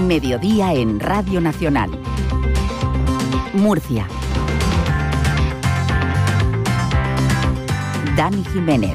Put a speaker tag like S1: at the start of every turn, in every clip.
S1: Mediodía en Radio Nacional. Murcia. Dani Jiménez.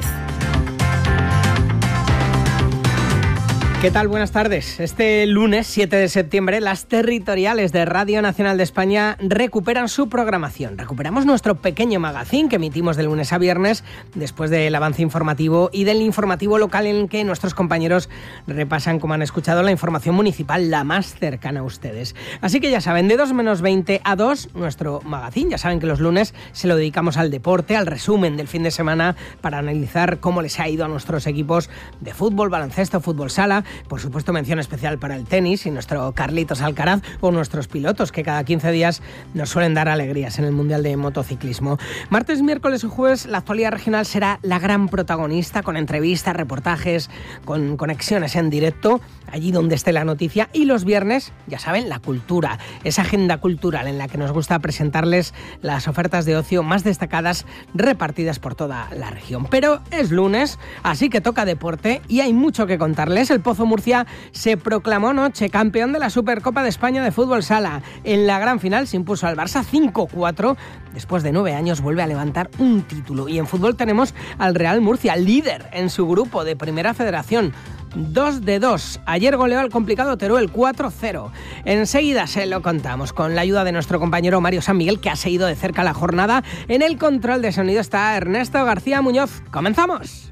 S2: ¿Qué tal? Buenas tardes. Este lunes 7 de septiembre las territoriales de Radio Nacional de España recuperan su programación. Recuperamos nuestro pequeño magazín que emitimos de lunes a viernes después del avance informativo y del informativo local en el que nuestros compañeros repasan, como han escuchado, la información municipal la más cercana a ustedes. Así que ya saben, de 2 menos 20 a 2, nuestro magazín. Ya saben que los lunes se lo dedicamos al deporte, al resumen del fin de semana para analizar cómo les ha ido a nuestros equipos de fútbol, baloncesto, fútbol sala. Por supuesto, mención especial para el tenis y nuestro Carlitos Alcaraz o nuestros pilotos que cada 15 días nos suelen dar alegrías en el Mundial de Motociclismo. Martes, miércoles y jueves la actualidad regional será la gran protagonista, con entrevistas, reportajes, con conexiones en directo, allí donde esté la noticia. Y los viernes, ya saben, la cultura, esa agenda cultural en la que nos gusta presentarles las ofertas de ocio más destacadas repartidas por toda la región. Pero es lunes, así que toca deporte y hay mucho que contarles. El Pozo Murcia se proclamó anoche campeón de la Supercopa de España de fútbol sala. En la gran final se impuso al Barça 5-4. Después de 9 años vuelve a levantar un título. Y en fútbol tenemos al Real Murcia, líder en su grupo de Primera Federación. 2-2. Ayer goleó al complicado Teruel 4-0. Enseguida se lo contamos con la ayuda de nuestro compañero Mario San Miguel, que ha seguido de cerca la jornada. En el control de sonido está Ernesto García Muñoz. ¡Comenzamos!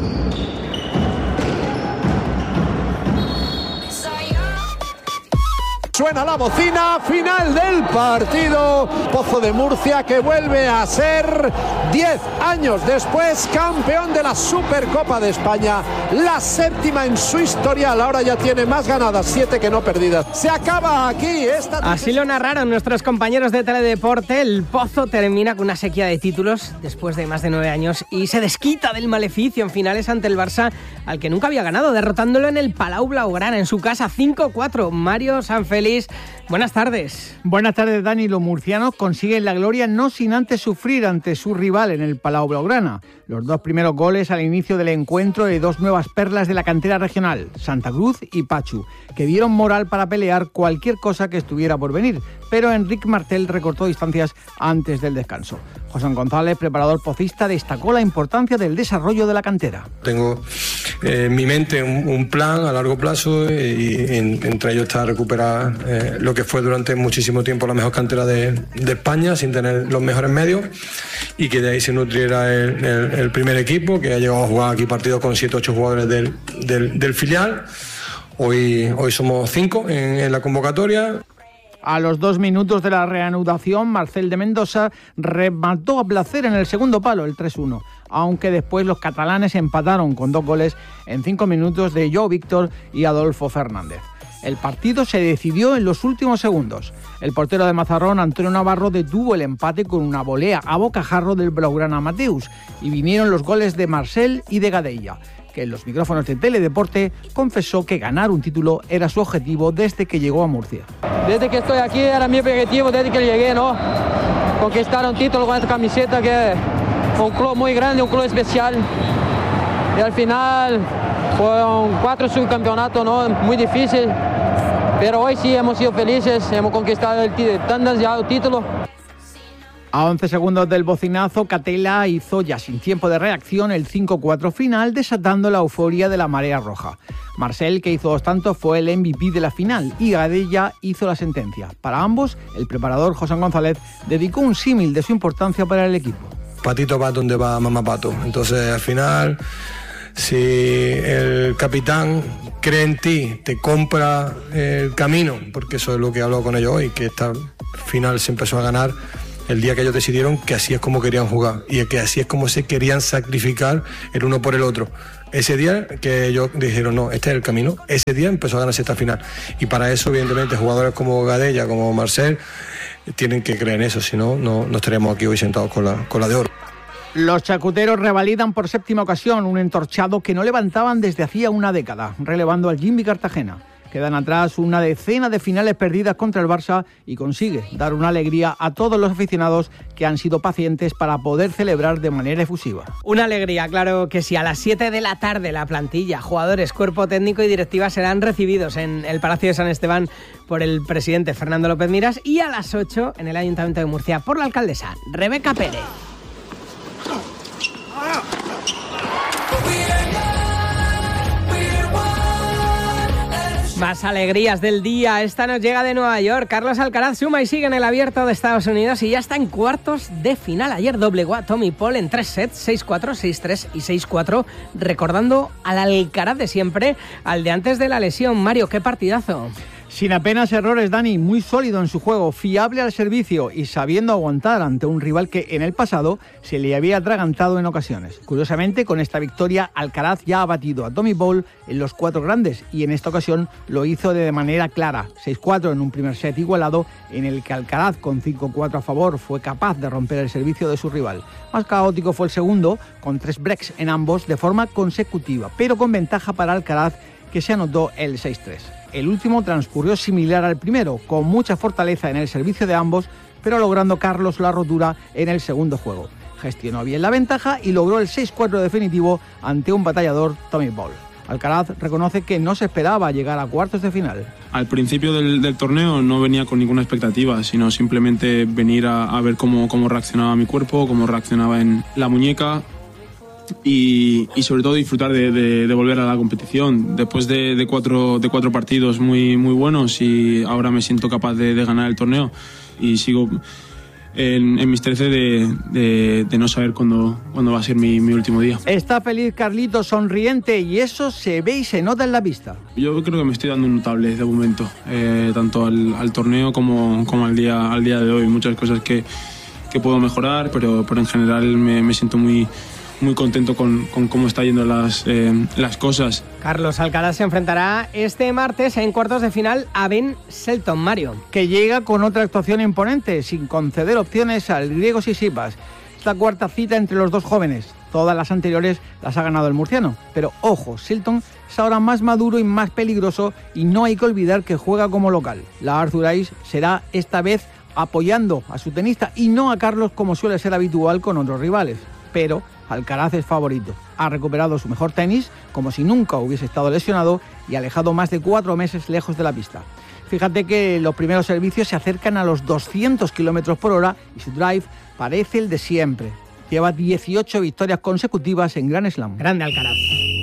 S3: Suena la bocina, final del partido. Pozo de Murcia que vuelve a ser 10 años después campeón de la Supercopa de España, la 7ª en su historial. Ahora ya tiene más ganadas, 7 que no perdidas. Se acaba aquí esta...
S2: Así lo narraron nuestros compañeros de Teledeporte. El Pozo termina con una sequía de títulos después de más de 9 años y se desquita del maleficio en finales ante el Barça, al que nunca había ganado, derrotándolo en el Palau Blaugrana, en su casa 5-4. Mario Sanfeliz, buenas tardes.
S4: Buenas tardes, Dani. Los murcianos consiguen la gloria no sin antes sufrir ante su rival en el Palau Blaugrana. Los 2 primeros goles al inicio del encuentro de 2 nuevas perlas de la cantera regional, Santa Cruz y Pachu, que dieron moral para pelear cualquier cosa que estuviera por venir, pero Enric Martel recortó distancias antes del descanso. José González, preparador pocista, destacó la importancia del desarrollo de la cantera.
S5: Tengo en mi mente un plan a largo plazo y entre ellos está recuperar lo que fue durante muchísimo tiempo la mejor cantera de España, sin tener los mejores medios, y que de ahí se nutriera el primer equipo, que ha llegado a jugar aquí partidos con 7-8 jugadores del filial. Hoy somos 5 en la convocatoria.
S4: A los 2 minutos de la reanudación, Marcel de Mendoza remató a placer en el segundo palo, el 3-1, aunque después los catalanes empataron con 2 goles en 5 minutos de Joao Víctor y Adolfo Fernández. El partido se decidió en los últimos segundos. El portero de Mazarrón, Antonio Navarro, detuvo el empate con una volea a bocajarro del Blaugrana Mateus, y vinieron los goles de Marcel y de Gadella, que en los micrófonos de Teledeporte confesó que ganar un título era su objetivo desde que llegó a Murcia.
S6: Desde que estoy aquí era mi objetivo, desde que llegué, ¿no? Conquistar un título con esta camiseta, que es un club muy grande, un club especial. Y al final fueron 4 subcampeonatos, ¿no? Muy difícil. Pero hoy sí hemos sido felices, hemos conquistado tantos ya títulos.
S4: A 11 segundos del bocinazo, Catela hizo ya sin tiempo de reacción el 5-4 final, desatando la euforia de la marea roja. Marcel, que hizo 2 tantos, fue el MVP de la final y Gadella hizo la sentencia. Para ambos, el preparador José González dedicó un símil de su importancia para el equipo.
S5: Patito va donde va mamá pato. Entonces, al final, si el capitán cree en ti, te compra el camino, porque eso es lo que he hablado con ellos hoy, que esta final se empezó a ganar el día que ellos decidieron que así es como querían jugar y que así es como se querían sacrificar el uno por el otro. Ese día que ellos dijeron, no, este es el camino, ese día empezó a ganarse esta final. Y para eso, evidentemente, jugadores como Gadella, como Marcel, tienen que creer en eso, si no, no estaríamos aquí hoy sentados con la de oro.
S4: Los chacuteros revalidan por 7ª ocasión un entorchado que no levantaban desde hacía una década, relevando al Jimmy Cartagena, Quedan atrás una decena de finales perdidas contra el Barça y consigue dar una alegría a todos los aficionados que han sido pacientes para poder celebrar de manera efusiva.
S2: Una alegría, claro que sí. A las 7 de la tarde la plantilla, jugadores, cuerpo técnico y directiva serán recibidos en el Palacio de San Esteban por el presidente Fernando López Miras y a las 8 en el Ayuntamiento de Murcia por la alcaldesa Rebeca Pérez. Más alegrías del día. Esta nos llega de Nueva York. Carlos Alcaraz suma y sigue en el Abierto de Estados Unidos y ya está en cuartos de final. Ayer doblegó a Tommy Paul en 3 sets, 6-4, 6-3 y 6-4, recordando al Alcaraz de siempre, al de antes de la lesión. Mario, qué partidazo.
S4: Sin apenas errores, Dani, muy sólido en su juego, fiable al servicio y sabiendo aguantar ante un rival que en el pasado se le había atragantado en ocasiones. Curiosamente, con esta victoria, Alcaraz ya ha batido a Tommy Paul en los 4 grandes y en esta ocasión lo hizo de manera clara. 6-4 en un primer set igualado en el que Alcaraz, con 5-4 a favor, fue capaz de romper el servicio de su rival. Más caótico fue el segundo, con 3 breaks en ambos de forma consecutiva, pero con ventaja para Alcaraz, que se anotó el 6-3. El último transcurrió similar al primero, con mucha fortaleza en el servicio de ambos, pero logrando Carlos la rotura en el segundo juego. Gestionó bien la ventaja y logró el 6-4 definitivo ante un batallador, Tommy Paul. Alcaraz reconoce que no se esperaba llegar a cuartos de final.
S7: Al principio del torneo no venía con ninguna expectativa, sino simplemente venir a ver cómo reaccionaba mi cuerpo, cómo reaccionaba en la muñeca. Y sobre todo disfrutar de volver a la competición después de cuatro partidos muy buenos, y ahora me siento capaz de ganar el torneo y sigo en mis 13 de no saber cuándo va a ser mi último día.
S4: Está feliz Carlitos, sonriente, y eso se ve y se nota en la pista.
S7: Yo creo que me estoy dando un notable de momento, tanto al torneo como al día de hoy. Muchas cosas que puedo mejorar, pero en general me siento muy contento con cómo está yendo las cosas.
S2: Carlos Alcaraz se enfrentará este martes en cuartos de final a Ben Shelton, Mario.
S4: Que llega con otra actuación imponente, sin conceder opciones al griego Tsitsipas. Esta cuarta cita entre los dos jóvenes. Todas las anteriores las ha ganado el murciano. Pero ojo, Shelton es ahora más maduro y más peligroso, y no hay que olvidar que juega como local. La Arthur Ashe será esta vez apoyando a su tenista y no a Carlos, como suele ser habitual con otros rivales. Pero Alcaraz es favorito. Ha recuperado su mejor tenis, como si nunca hubiese estado lesionado, y alejado más de 4 meses lejos de la pista. Fíjate que los primeros servicios se acercan a los 200 km por hora y su drive parece el de siempre. Lleva 18 victorias consecutivas en Grand Slam.
S2: Grande Alcaraz.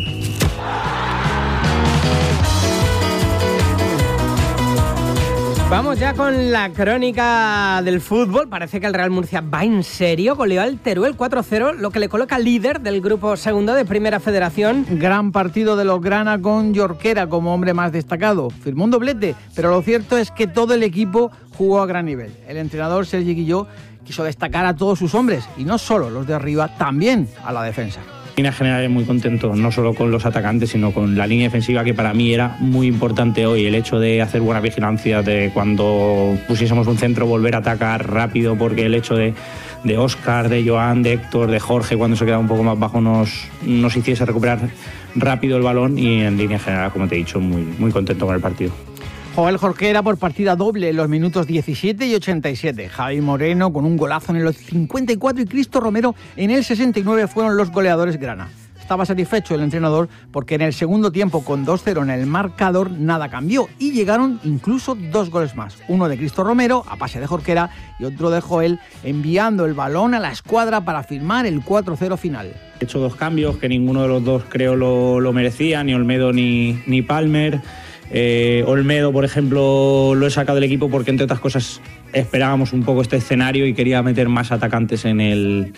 S2: Vamos ya con la crónica del fútbol. Parece que el Real Murcia va en serio. Goleó al Teruel 4-0, lo que le coloca líder del grupo segundo de Primera Federación.
S4: Gran partido de los grana con Jorquera como hombre más destacado. Firmó un doblete, pero lo cierto es que todo el equipo jugó a gran nivel. El entrenador Sergi Guilló quiso destacar a todos sus hombres, y no solo los de arriba, también a la defensa.
S8: En general muy contento, no solo con los atacantes, sino con la línea defensiva, que para mí era muy importante hoy. El hecho de hacer buena vigilancia, de cuando pusiésemos un centro volver a atacar rápido, porque el hecho de Óscar, de Joan, de Héctor, de Jorge, cuando se quedaba un poco más bajo, nos hiciese recuperar rápido el balón, y en línea general, como te he dicho, muy contento con el partido.
S4: Joel Jorquera por partida doble en los minutos 17 y 87. Javi Moreno con un golazo en el 54 y Cristo Romero en el 69 fueron los goleadores grana. Estaba satisfecho el entrenador porque en el segundo tiempo, con 2-0 en el marcador, nada cambió y llegaron incluso 2 goles más. Uno de Cristo Romero a pase de Jorquera y otro de Joel, enviando el balón a la escuadra para firmar el 4-0 final.
S8: He hecho 2 cambios que ninguno de los dos creo lo merecía, ni Olmedo ni Palmer. Olmedo, por ejemplo, lo he sacado del equipo porque, entre otras cosas, esperábamos un poco este escenario y quería meter más atacantes en el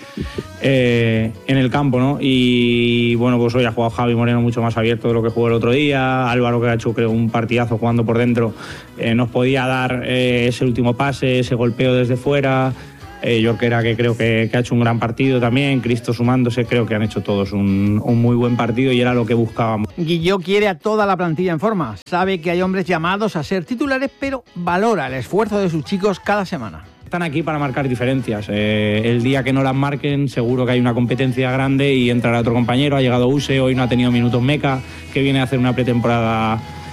S8: campo, ¿no? Y bueno, pues hoy ha jugado Javi Moreno mucho más abierto de lo que jugó el otro día. Álvaro, que ha hecho, creo, un partidazo jugando por dentro, nos podía dar ese último pase, ese golpeo desde fuera. Jorquera, que creo que ha hecho un gran partido también. Cristo sumándose, creo que han hecho todos un muy buen partido y era lo que buscábamos.
S4: Guilló quiere a toda la plantilla en forma. Sabe que hay hombres llamados a ser titulares, pero valora el esfuerzo de sus chicos cada semana.
S8: Están aquí para marcar diferencias. El día que no las marquen, seguro que hay una competencia grande y entrará otro compañero. Ha llegado Use, hoy no ha tenido minutos Meca, que viene a hacer una pretemporada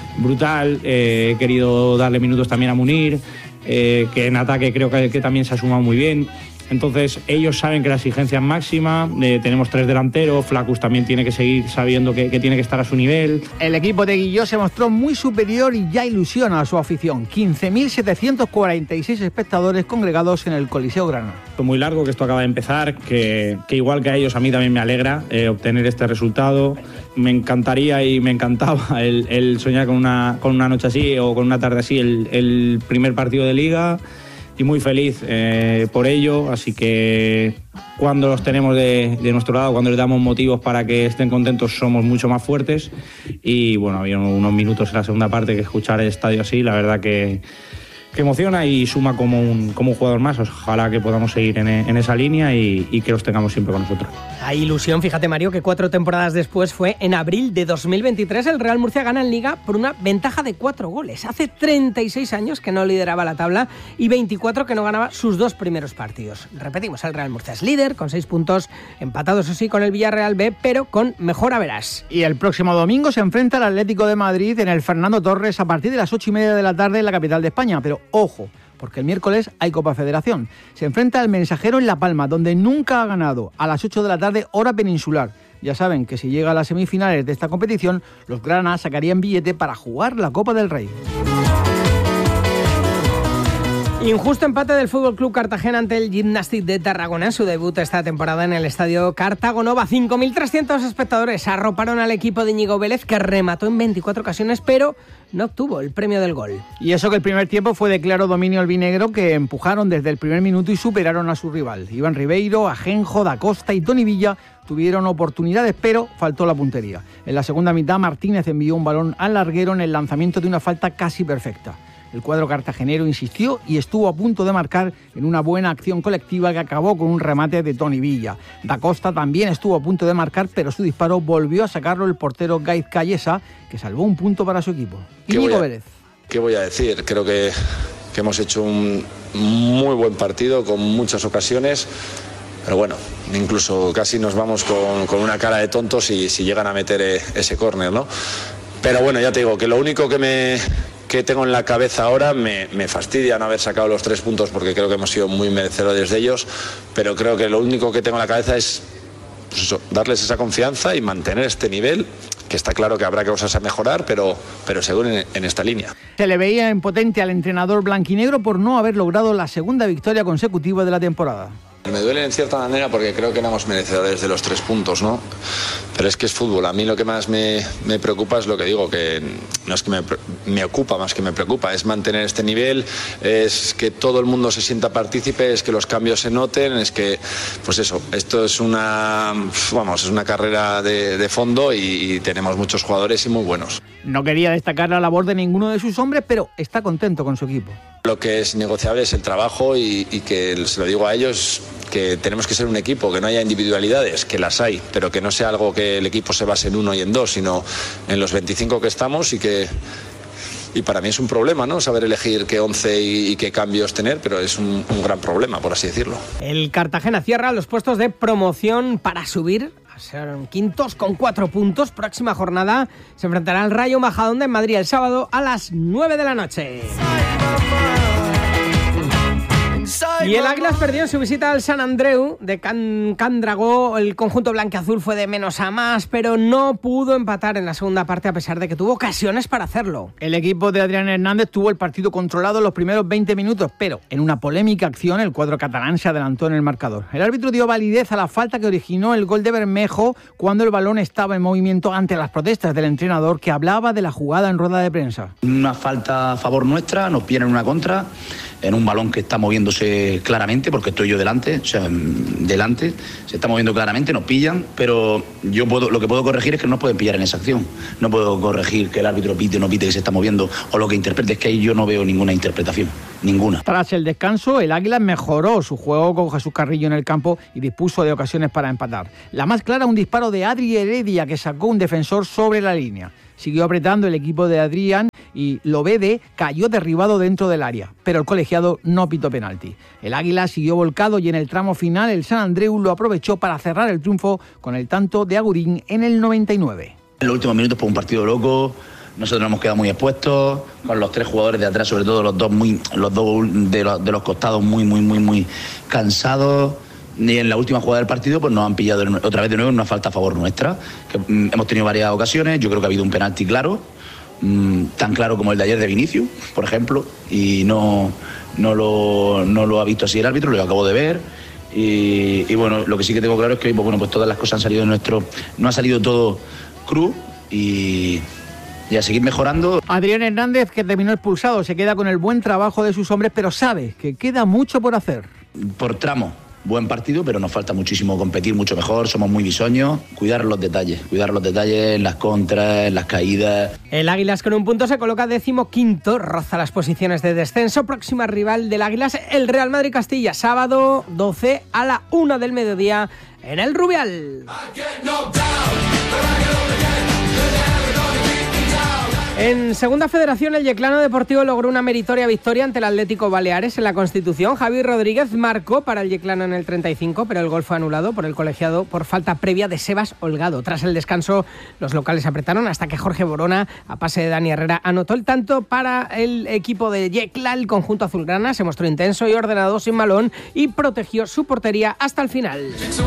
S8: brutal. He querido darle minutos también a Munir, que en ataque creo que también se ha sumado muy bien. Entonces ellos saben que la exigencia es máxima, tenemos 3 delanteros, Flaccus también tiene que seguir sabiendo que tiene que estar a su nivel.
S4: El equipo de Guilló se mostró muy superior y ya ilusiona a su afición. 15.746 espectadores congregados en el Coliseo Grana.
S8: Muy largo, que esto acaba de empezar, que igual que a ellos, a mí también me alegra obtener este resultado. Me encantaría y me encantaba el soñar con una noche así o con una tarde así, el primer partido de Liga. Y muy feliz por ello, así que cuando los tenemos de nuestro lado, cuando les damos motivos para que estén contentos, somos mucho más fuertes. Y bueno, había unos minutos en la segunda parte que escuchar el estadio así, la verdad que emociona y suma como un jugador más. Ojalá que podamos seguir en esa línea y que los tengamos siempre con nosotros.
S2: Hay ilusión, fíjate Mario, que 4 temporadas después fue en abril de 2023 el Real Murcia gana en Liga por una ventaja de 4 goles. Hace 36 años que no lideraba la tabla y 24 que no ganaba sus 2 primeros partidos. Repetimos, el Real Murcia es líder con 6 puntos, empatados eso sí con el Villarreal B, pero con mejor average.
S4: Y el próximo domingo se enfrenta al Atlético de Madrid en el Fernando Torres a partir de las 8:30 de la tarde en la capital de España. Pero ojo, porque el miércoles hay Copa Federación. Se enfrenta al Mensajero en La Palma, donde nunca ha ganado, a las 8 de la tarde, hora peninsular. Ya saben que si llega a las semifinales de esta competición, los Grana sacarían billete para jugar la Copa del Rey.
S2: Injusto empate del FC Cartagena ante el Gimnàstic de Tarragona en su debut esta temporada en el estadio Cartagonova. 5.300 espectadores arroparon al equipo de Íñigo Vélez, que remató en 24 ocasiones, pero no obtuvo el premio del gol.
S4: Y eso que el primer tiempo fue de claro dominio albinegro, que empujaron desde el primer minuto y superaron a su rival. Iván Ribeiro, Ajenjo, Da Costa y Toni Villa tuvieron oportunidades, pero faltó la puntería. En la segunda mitad, Martínez envió un balón al larguero en el lanzamiento de una falta casi perfecta. El cuadro cartagenero insistió y estuvo a punto de marcar en una buena acción colectiva que acabó con un remate de Toni Villa. Da Costa también estuvo a punto de marcar, pero su disparo volvió a sacarlo el portero Gaiz Callesa, que salvó un punto para su equipo. Íñigo Vélez.
S9: ¿Qué voy a decir? Creo que hemos hecho un muy buen partido con muchas ocasiones. Pero bueno, incluso casi nos vamos con una cara de tontos si llegan a meter ese córner, ¿no? Pero bueno, ya te digo que lo único que tengo en la cabeza ahora, me fastidia no haber sacado los 3 puntos porque creo que hemos sido muy merecedores de ellos, pero creo que lo único que tengo en la cabeza es pues eso, darles esa confianza y mantener este nivel, que está claro que habrá cosas a mejorar, pero seguro en esta línea.
S4: Se le veía impotente al entrenador blanquinegro por no haber logrado la segunda victoria consecutiva de la temporada.
S9: Me duele en cierta manera porque creo que éramos merecedores de los 3 puntos, ¿no? Pero es que es fútbol. A mí lo que más me preocupa es lo que digo, que no es que me ocupa más que me preocupa, es mantener este nivel, es que todo el mundo se sienta partícipe, es que los cambios se noten, es que, pues eso, esto es una carrera de fondo y tenemos muchos jugadores y muy buenos.
S4: No quería destacar la labor de ninguno de sus hombres, pero está contento con su equipo.
S9: Lo que es innegociable es el trabajo y que, se lo digo a ellos, que tenemos que ser un equipo, que no haya individualidades, que las hay, pero que no sea algo que el equipo se base en 1 y en 2, sino en los 25 que estamos y para mí es un problema, ¿no? Saber elegir qué 11 y qué cambios tener, pero es un gran problema, por así decirlo.
S2: El Cartagena cierra los puestos de promoción para subir. Son quintos con 4 puntos. Próxima jornada se enfrentará al Rayo Majadahonda en Madrid el sábado a las 9 de la noche. Y el Águilas perdió en su visita al Sant Andreu de Can Dragó. El conjunto blanquiazul fue de menos a más, pero no pudo empatar en la segunda parte a pesar de que tuvo ocasiones para hacerlo.
S4: El equipo de Adrián Hernández tuvo el partido controlado en los primeros 20 minutos, pero en una polémica acción el cuadro catalán se adelantó en el marcador. El árbitro dio validez a la falta que originó el gol de Bermejo cuando el balón estaba en movimiento ante las protestas del entrenador, que hablaba de la jugada en rueda de prensa.
S10: Una falta a favor nuestra, nos viene en una contra, en un balón que está moviéndose claramente, porque estoy yo delante, se está moviendo claramente, nos pillan, pero lo que puedo corregir es que no nos pueden pillar en esa acción. No puedo corregir que el árbitro pite o no pite que se está moviendo, o lo que interprete, es que ahí yo no veo ninguna interpretación, ninguna.
S4: Tras el descanso, el Águila mejoró su juego con Jesús Carrillo en el campo y dispuso de ocasiones para empatar. La más clara, un disparo de Adri Heredia que sacó un defensor sobre la línea. Siguió apretando el equipo de Adrián y Lobede cayó derribado dentro del área, pero el colegiado no pitó penalti. El Águila siguió volcado y en el tramo final el Sant Andreu lo aprovechó para cerrar el triunfo con el tanto de Agurín en el 99.
S10: En los últimos minutos fue un partido loco, Nosotros nos hemos quedado muy expuestos, con los 3 jugadores de atrás, sobre todo los dos de los costados muy cansados. Y en la última jugada del partido pues nos han pillado otra vez de nuevo en una falta a favor nuestra, que hemos tenido varias ocasiones. Yo creo que ha habido un penalti claro, tan claro como el de ayer de Vinicius, por ejemplo, y no lo ha visto así el árbitro, lo acabo de ver. Y bueno, lo que sí que tengo claro es que pues todas las cosas han salido no ha salido todo cru, y a seguir mejorando.
S4: Adrián Hernández, que terminó expulsado, se queda con el buen trabajo de sus hombres, pero sabe que queda mucho por hacer.
S10: Por tramo, buen partido, pero nos falta muchísimo competir mucho mejor, somos muy bisoños, cuidar los detalles en las contras, en las caídas.
S2: El Águilas con un punto se coloca 15º, roza las posiciones de descenso. Próxima rival del Águilas, el Real Madrid Castilla, sábado 12 a la 1 del mediodía en el Rubial. En Segunda Federación, el Yeclano Deportivo logró una meritoria victoria ante el Atlético Baleares en la Constitución. Javi Rodríguez marcó para el Yeclano en el 35, pero el gol fue anulado por el colegiado por falta previa de Sebas Holgado. Tras el descanso, los locales apretaron hasta que Jorge Borona, a pase de Dani Herrera, anotó el tanto para el equipo de Yecla. El conjunto azulgrana se mostró intenso y ordenado sin balón y protegió su portería hasta el final.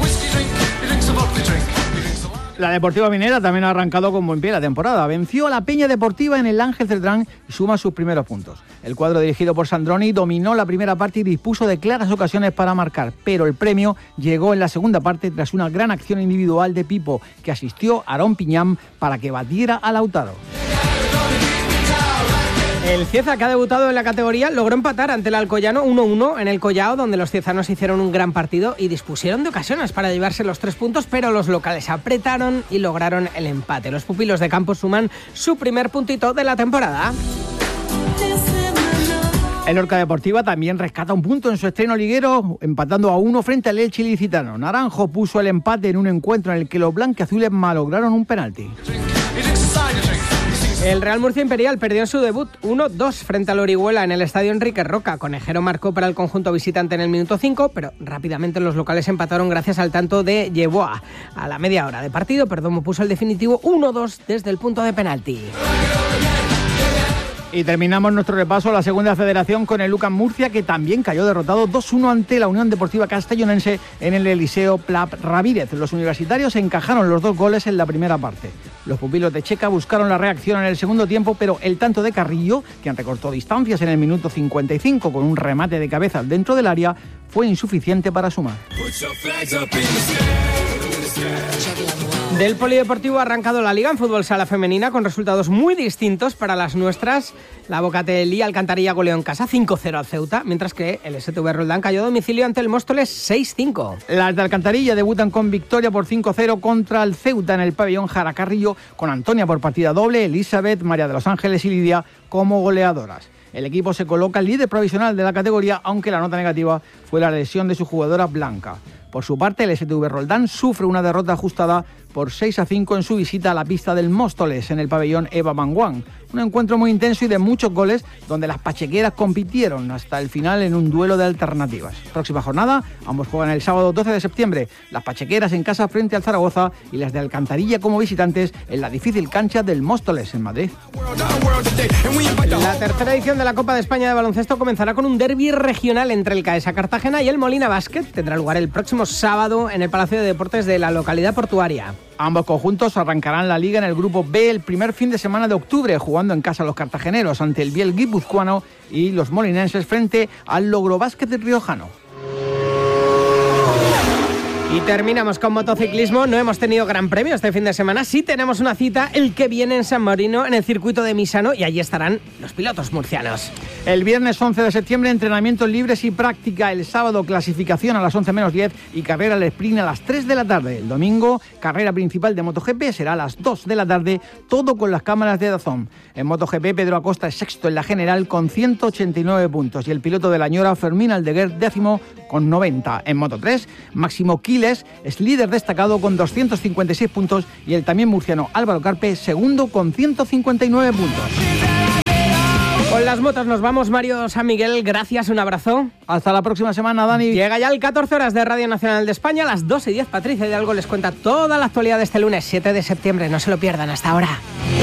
S4: La Deportiva Minera también ha arrancado con buen pie la temporada. Venció a la Peña Deportiva en el Ángel Cerdrán y suma sus primeros puntos. El cuadro dirigido por Sandroni dominó la primera parte y dispuso de claras ocasiones para marcar, pero el premio llegó en la segunda parte tras una gran acción individual de Pipo, que asistió a Aarón Piñán para que batiera a Lautaro.
S2: El Cieza, que ha debutado en la categoría, logró empatar ante el Alcoyano 1-1 en el Collao, donde los ciezanos hicieron un gran partido y dispusieron de ocasiones para llevarse los 3 puntos, pero los locales apretaron y lograron el empate. Los pupilos de Campos suman su primer puntito de la temporada.
S4: El Lorca Deportiva también rescata un punto en su estreno liguero, empatando a 1 frente al Elche ilicitano. Naranjo puso el empate en un encuentro en el que los blanquiazules malograron un penalti.
S2: El Real Murcia Imperial perdió en su debut 1-2 frente al Orihuela en el estadio Enrique Roca. Conejero marcó para el conjunto visitante en el minuto 5, pero rápidamente los locales empataron gracias al tanto de Yeboah. A la media hora de partido, Perdomo puso el definitivo 1-2 desde el punto de penalti.
S4: Y terminamos nuestro repaso a la Segunda Federación con el Lucas Murcia, que también cayó derrotado 2-1 ante la Unión Deportiva Castellonense en el Eliseo Plap Ramírez. Los universitarios encajaron los 2 goles en la primera parte. Los pupilos de Checa buscaron la reacción en el segundo tiempo, pero el tanto de Carrillo, quien recortó distancias en el minuto 55 con un remate de cabeza dentro del área, fue insuficiente para sumar.
S2: Del Polideportivo ha arrancado la Liga en fútbol sala femenina con resultados muy distintos para las nuestras. La Bocatelli Alcantarilla goleó en casa 5-0 al Ceuta, mientras que el STV Roldán cayó a domicilio ante el Móstoles 6-5.
S4: Las de Alcantarilla debutan con victoria por 5-0 contra el Ceuta en el pabellón Jara Carrillo, con Antonia por partida doble, Elizabeth, María de los Ángeles y Lidia como goleadoras. El equipo se coloca líder provisional de la categoría, aunque la nota negativa fue la lesión de su jugadora Blanca. Por su parte, el STV Roldán sufre una derrota ajustada por 6-5 en su visita a la pista del Móstoles en el pabellón Eva Manguán. Un encuentro muy intenso y de muchos goles, donde las pachequeras compitieron hasta el final en un duelo de alternativas. Próxima jornada, ambos juegan el sábado 12 de septiembre. Las pachequeras en casa frente al Zaragoza y las de Alcantarilla como visitantes en la difícil cancha del Móstoles en Madrid.
S2: La tercera edición de la Copa de España de baloncesto comenzará con un derbi regional entre el CAESA Cartagena y el Molina Basket. Tendrá lugar el próximo sábado en el Palacio de Deportes de la localidad portuaria.
S4: Ambos conjuntos arrancarán la liga en el grupo B el primer fin de semana de octubre, jugando en casa los cartageneros ante el Biel guipuzcoano y los molinenses frente al Logrobásquet riojano.
S2: Y terminamos con motociclismo. No hemos tenido gran premio este fin de semana. Sí tenemos una cita el que viene en San Marino, en el circuito de Misano, y allí estarán los pilotos murcianos.
S4: El viernes 11 de septiembre, entrenamientos libres y práctica. El sábado, clasificación a las 11 menos 10 y carrera al sprint a las 3 de la tarde. El domingo, carrera principal de MotoGP, será a las 2 de la tarde, todo con las cámaras de DAZN. En MotoGP, Pedro Acosta es sexto en la general con 189 puntos y el piloto de la Ñora, Fermín Aldeguer, décimo con 90. En Moto3, Máximo Quiles es líder destacado con 256 puntos y el también murciano Álvaro Carpe, segundo con 159 puntos.
S2: Con las motos nos vamos, Mario San Miguel, gracias, un abrazo.
S4: Hasta la próxima semana, Dani.
S2: Llega ya el 14 horas de Radio Nacional de España, a las 2:10, Patricia Hidalgo les cuenta toda la actualidad de este lunes 7 de septiembre, no se lo pierdan, hasta ahora.